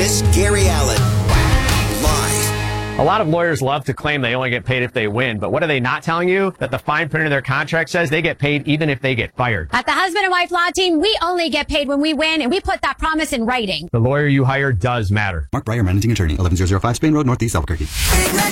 dismiss Gary Allen. Live. A lot of lawyers love to claim they only get paid if they win, but what are they not telling you? That the fine print in their contract says they get paid even if they get fired. At the Husband and Wife Law Team, we only get paid when we win, and we put that promise in writing. The lawyer you hire does matter. Mark Breyer, Managing Attorney, 11005 Spain Road, Northeast Albuquerque.